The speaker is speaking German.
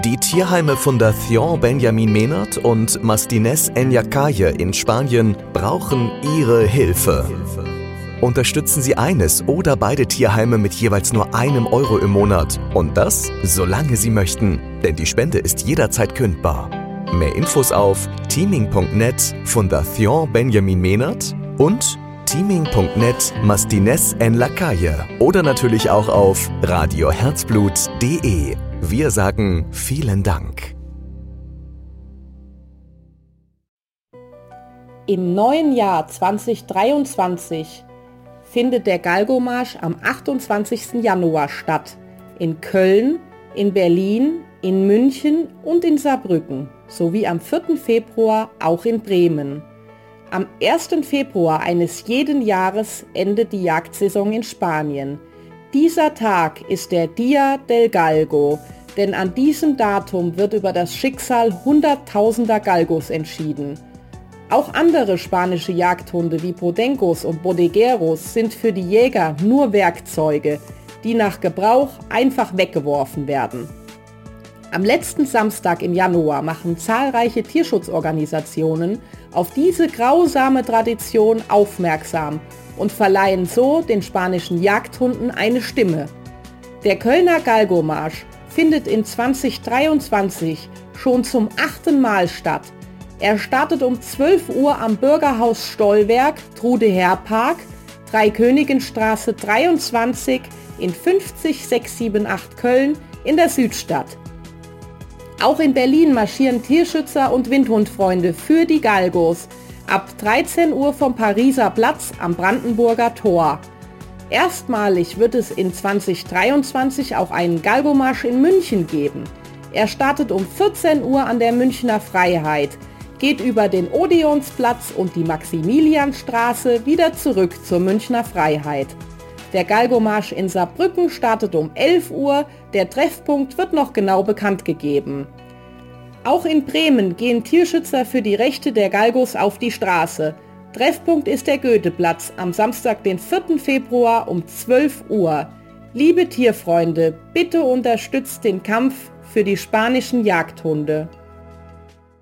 Die Tierheime Fundación Benjamin Menard und Mastines en la Calle in Spanien brauchen Ihre Hilfe. Unterstützen Sie eines oder beide Tierheime mit jeweils nur €1 im Monat. Und das, solange Sie möchten, denn die Spende ist jederzeit kündbar. Mehr Infos auf teaming.net Fundación Benjamin Menard und teaming.net Mastines en la Calle oder natürlich auch auf radioherzblut.de. Wir sagen vielen Dank. Im neuen Jahr 2023 findet der Galgo-Marsch am 28. Januar statt. In Köln, in Berlin, in München und in Saarbrücken sowie am 4. Februar auch in Bremen. Am 1. Februar eines jeden Jahres endet die Jagdsaison in Spanien. Dieser Tag ist der Día del Galgo, denn an diesem Datum wird über das Schicksal hunderttausender Galgos entschieden. Auch andere spanische Jagdhunde wie Podencos und Bodegueros sind für die Jäger nur Werkzeuge, die nach Gebrauch einfach weggeworfen werden. Am letzten Samstag im Januar machen zahlreiche Tierschutzorganisationen auf diese grausame Tradition aufmerksam und verleihen so den spanischen Jagdhunden eine Stimme. Der Kölner Galgo-Marsch findet in 2023 schon zum 8. Mal statt. Er startet um 12 Uhr am Bürgerhaus Stollwerk, Trude-Herr-Park, Dreikönigenstraße 23 in 50678 Köln in der Südstadt. Auch in Berlin marschieren Tierschützer und Windhundfreunde für die Galgos ab 13 Uhr vom Pariser Platz am Brandenburger Tor. Erstmalig wird es in 2023 auch einen Galgo-Marsch in München geben. Er startet um 14 Uhr an der Münchner Freiheit, geht über den Odeonsplatz und die Maximilianstraße wieder zurück zur Münchner Freiheit. Der Galgo-Marsch in Saarbrücken startet um 11 Uhr, der Treffpunkt wird noch genau bekannt gegeben. Auch in Bremen gehen Tierschützer für die Rechte der Galgos auf die Straße. Treffpunkt ist der Goetheplatz am Samstag, den 4. Februar um 12 Uhr. Liebe Tierfreunde, bitte unterstützt den Kampf für die spanischen Jagdhunde.